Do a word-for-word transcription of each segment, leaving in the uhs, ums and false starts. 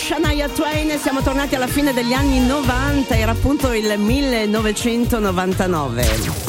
Shania Twain. Siamo tornati alla fine degli anni novanta, era appunto il millenovecentonovantanove.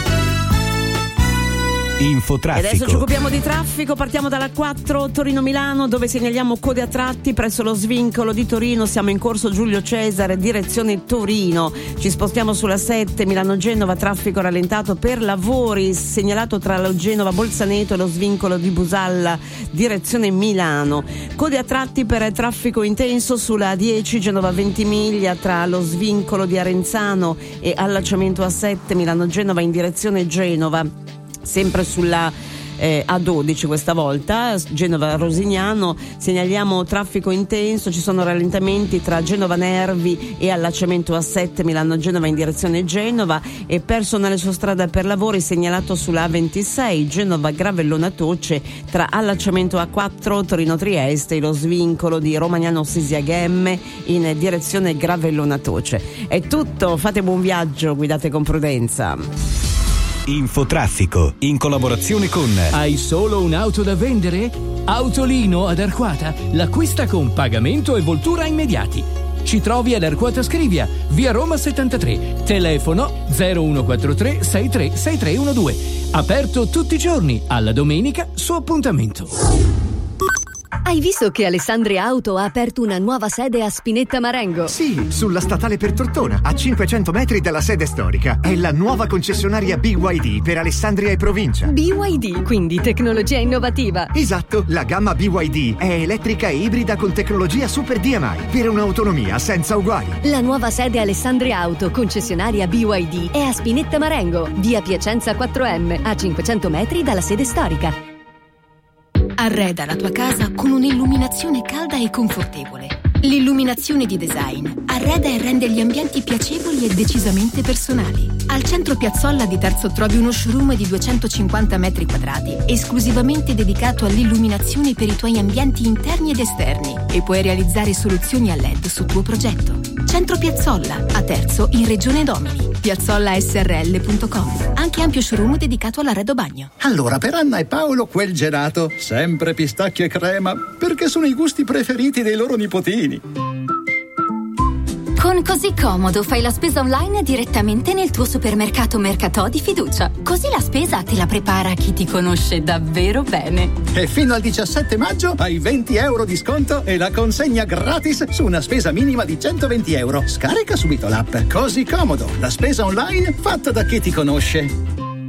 Infotraffico. E adesso ci occupiamo di traffico, partiamo dalla quattro Torino-Milano, dove segnaliamo code a tratti presso lo svincolo di Torino. Siamo in corso Giulio Cesare, direzione Torino. Ci spostiamo sulla sette Milano-Genova, traffico rallentato per lavori, segnalato tra lo Genova-Bolzaneto e lo svincolo di Busalla, direzione Milano. Code a tratti per traffico intenso sulla dieci Genova-Ventimiglia, tra lo svincolo di Arenzano e allacciamento A sette Milano-Genova in direzione Genova. Sempre sulla eh, A dodici questa volta, Genova-Rosignano, segnaliamo traffico intenso, ci sono rallentamenti tra Genova Nervi e allacciamento A sette Milano-Genova in direzione Genova, e personale su strada per lavori segnalato sulla A ventisei Genova-Gravellona Toce tra allacciamento A quattro Torino-Trieste e lo svincolo di Romagnano-Sisia Ghemme in direzione Gravellona Toce. È tutto, fate buon viaggio, guidate con prudenza. Infotraffico, in collaborazione con Hai solo un'auto da vendere? Autolino ad Arquata l'acquista con pagamento e voltura immediati. Ci trovi ad Arquata Scrivia, via Roma settantatré, telefono zero uno quattro tre sei tre sei tre uno due. Aperto tutti i giorni, alla domenica su appuntamento. Hai visto che Alessandria Auto ha aperto una nuova sede a Spinetta Marengo? Sì, sulla statale per Tortona, a cinquecento metri dalla sede storica. È la nuova concessionaria B Y D per Alessandria e provincia. B Y D, quindi tecnologia innovativa. Esatto, la gamma B Y D è elettrica e ibrida con tecnologia Super D M I per un'autonomia senza uguali. La nuova sede Alessandria Auto, concessionaria B Y D, è a Spinetta Marengo, via Piacenza quattro M, a cinquecento metri dalla sede storica. Arreda la tua casa con un'illuminazione calda e confortevole. L'illuminazione di design arreda e rende gli ambienti piacevoli e decisamente personali. Al centro Piazzolla di Terzo trovi uno showroom di duecentocinquanta metri quadrati, esclusivamente dedicato all'illuminazione per i tuoi ambienti interni ed esterni, e puoi realizzare soluzioni a L E D su tuo progetto. Centro Piazzolla, a Terzo, in Regione Domini. piazzolla s r l punto com. Anche ampio showroom dedicato all'arredo bagno. Allora, per Anna e Paolo quel gelato, sempre pistacchio e crema, perché sono i gusti preferiti dei loro nipotini. Con Così Comodo fai la spesa online direttamente nel tuo supermercato Mercatò di fiducia. Così la spesa te la prepara chi ti conosce davvero bene. E fino al diciassette maggio hai venti euro di sconto e la consegna gratis su una spesa minima di centoventi euro. Scarica subito l'app. Così Comodo, la spesa online fatta da chi ti conosce.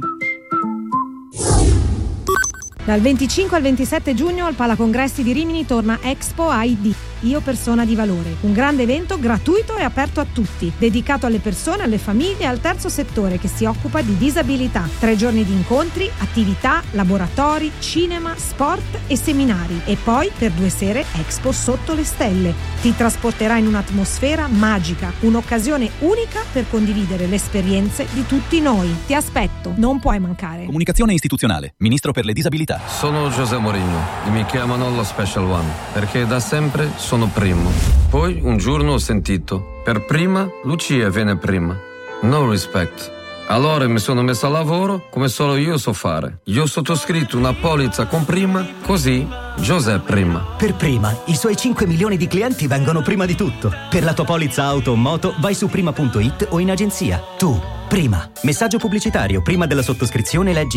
Dal venticinque al ventisette giugno al Palacongressi di Rimini torna Expo I D, Io Persona di Valore, un grande evento gratuito e aperto a tutti, dedicato alle persone, alle famiglie e al terzo settore che si occupa di disabilità. Tre giorni di incontri, attività, laboratori, cinema, sport e seminari, e poi per due sere Expo sotto le stelle. Ti trasporterà in un'atmosfera magica, un'occasione unica per condividere le esperienze di tutti noi. Ti aspetto, non puoi mancare. Comunicazione istituzionale, Ministro per le disabilità. Sono José Mourinho e mi chiamano lo Special One perché da sempre sono primo. Poi un giorno ho sentito: per prima Lucia viene prima. No respect. Allora mi sono messo a lavoro come solo io so fare. Io ho sottoscritto una polizza con prima, così José prima. Per prima, i suoi cinque milioni di clienti vengono prima di tutto. Per la tua polizza auto o moto vai su prima punto it o in agenzia. Tu, prima. Messaggio pubblicitario: prima della sottoscrizione leggi